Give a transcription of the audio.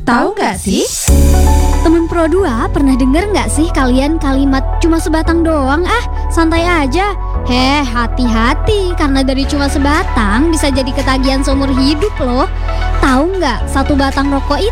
Tahu nggak sih? Temen Pro 2, pernah denger nggak sih kalian kalimat cuma sebatang doang? Santai aja. Hati-hati, karena dari cuma sebatang bisa jadi ketagihan seumur hidup loh. Tahu nggak, satu batang rokok